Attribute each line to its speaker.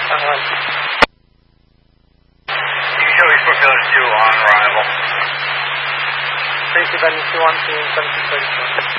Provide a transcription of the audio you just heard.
Speaker 1: Usually Brookfield 2 on arrival.
Speaker 2: 372 on team 1737.